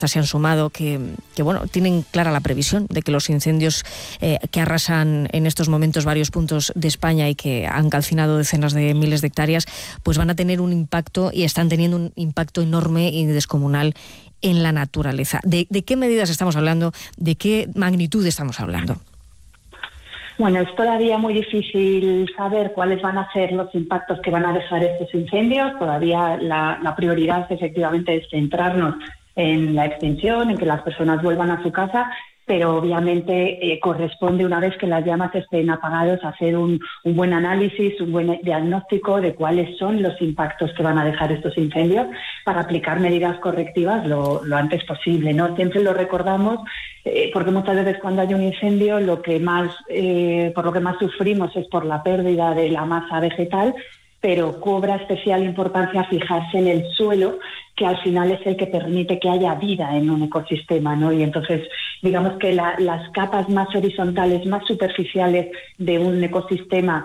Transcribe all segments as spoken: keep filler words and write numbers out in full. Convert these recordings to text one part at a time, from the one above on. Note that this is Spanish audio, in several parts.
se han sumado, que, que bueno, tienen clara la previsión de que los incendios eh, que arrasan en estos momentos varios puntos de España y que han calcinado decenas de miles de hectáreas, pues van a tener un impacto y están teniendo un impacto enorme y descomunal en la naturaleza. ¿De, de qué medidas estamos hablando? ¿De qué magnitud estamos hablando? Bueno, es todavía muy difícil saber cuáles van a ser los impactos que van a dejar estos incendios. Todavía la, la prioridad efectivamente es centrarnos en la extinción, en que las personas vuelvan a su casa, pero obviamente eh, corresponde, una vez que las llamas estén apagadas, hacer un, un buen análisis, un buen diagnóstico de cuáles son los impactos que van a dejar estos incendios para aplicar medidas correctivas lo, lo antes posible, ¿no? Siempre lo recordamos eh, porque muchas veces cuando hay un incendio lo que más, eh, por lo que más sufrimos es por la pérdida de la masa vegetal, pero cobra especial importancia fijarse en el suelo, que al final es el que permite que haya vida en un ecosistema, ¿no? Y entonces, digamos que la, las capas más horizontales, más superficiales de un ecosistema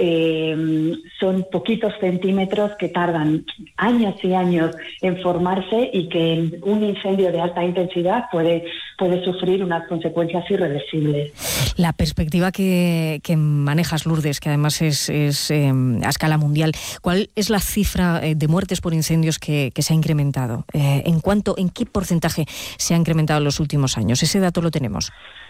eh, son poquitos centímetros que tardan años y años en formarse y que en un incendio de alta intensidad puede, puede sufrir unas consecuencias irreversibles. La perspectiva que, que manejas, Lourdes, que además es, es eh, a escala mundial, ¿cuál es la cifra eh, de muertes por incendios que, que se ha incrementado? Eh, ¿En cuánto, en qué porcentaje se ha incrementado en los últimos años? ¿Ese dato lo tenemos?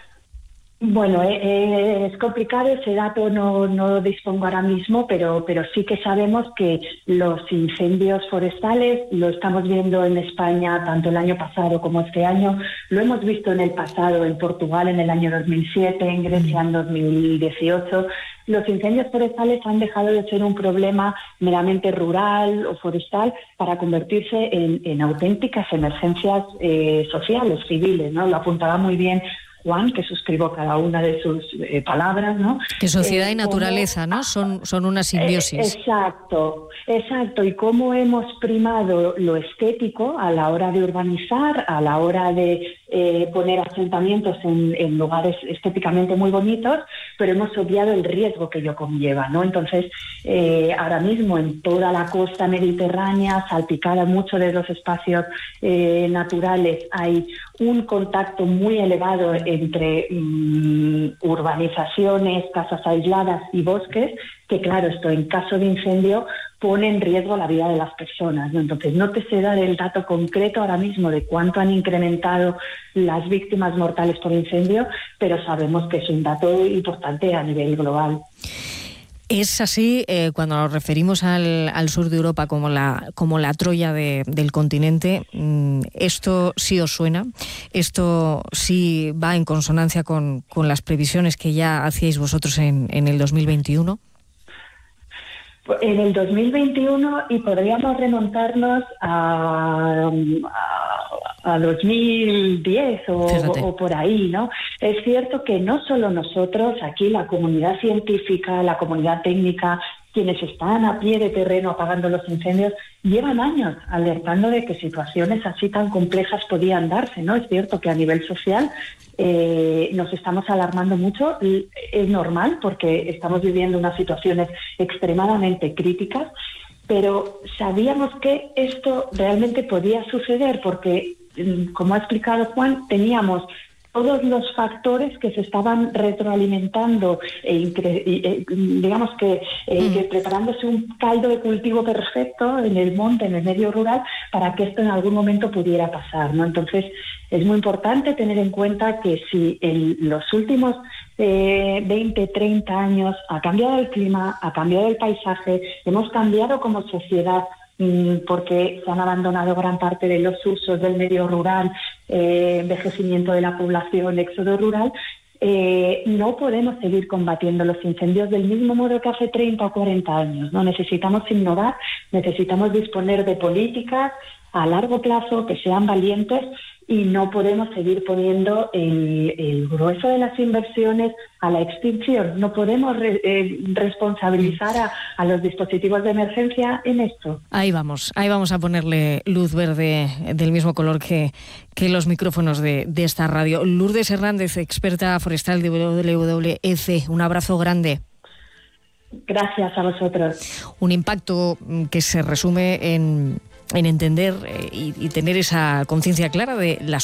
Bueno, eh, es complicado, ese dato no, no dispongo ahora mismo, pero, pero sí que sabemos que los incendios forestales lo estamos viendo en España tanto el año pasado como este año. Lo hemos visto en el pasado en Portugal en el año dos mil siete, en Grecia en dos mil dieciocho. Los incendios forestales han dejado de ser un problema meramente rural o forestal para convertirse en, en auténticas emergencias eh, sociales, civiles, ¿no? Lo apuntaba muy bien Juan, que suscribo cada una de sus eh, palabras, ¿no? Que sociedad eh, y naturaleza, cómo, ¿no? Son, son una simbiosis. Eh, exacto, exacto. Y cómo hemos primado lo estético a la hora de urbanizar, a la hora de eh, poner asentamientos en, en lugares estéticamente muy bonitos, pero hemos obviado el riesgo que ello conlleva, ¿no? Entonces, eh, ahora mismo en toda la costa mediterránea, salpicada mucho de los espacios eh, naturales, hay un contacto muy elevado entre um, urbanizaciones, casas aisladas y bosques, que claro, esto en caso de incendio pone en riesgo la vida de las personas, ¿no? Entonces no te sé dar el dato concreto ahora mismo de cuánto han incrementado las víctimas mortales por incendio, pero sabemos que es un dato importante a nivel global. Es así eh, cuando nos referimos al, al sur de Europa como la, como la Troya de, del continente. Mmm, ¿esto sí os suena? ¿Esto sí va en consonancia con, con las previsiones que ya hacíais vosotros en, en el dos mil veintiuno? En el dos mil veintiuno, y podríamos remontarnos a, a, a dos mil diez o, o por ahí, ¿no? Es cierto que no solo nosotros, aquí la comunidad científica, la comunidad técnica, quienes están a pie de terreno apagando los incendios, llevan años alertando de que situaciones así tan complejas podían darse, ¿no? Es cierto que a nivel social eh, nos estamos alarmando mucho, es normal porque estamos viviendo unas situaciones extremadamente críticas, pero sabíamos que esto realmente podía suceder porque, como ha explicado Juan, teníamos todos los factores que se estaban retroalimentando e incre- e, digamos que, eh, mm. que preparándose un caldo de cultivo perfecto en el monte, en el medio rural, para que esto en algún momento pudiera pasar, ¿no? Entonces es muy importante tener en cuenta que si en los últimos eh, veinte, treinta años ha cambiado el clima, ha cambiado el paisaje, hemos cambiado como sociedad, porque se han abandonado gran parte de los usos del medio rural, eh, envejecimiento de la población, éxodo rural, eh, no podemos seguir combatiendo los incendios del mismo modo que hace treinta o cuarenta años, ¿no? Necesitamos innovar, necesitamos disponer de políticas a largo plazo que sean valientes y no podemos seguir poniendo el, el grueso de las inversiones a la extinción. No podemos re, eh, responsabilizar a, a los dispositivos de emergencia en esto. Ahí vamos, ahí vamos a ponerle luz verde del mismo color que, que los micrófonos de, de esta radio. Lourdes Hernández, experta forestal de W W F, un abrazo grande. Gracias a vosotros. Un impacto que se resume en, en entender eh, y, y tener esa conciencia clara de las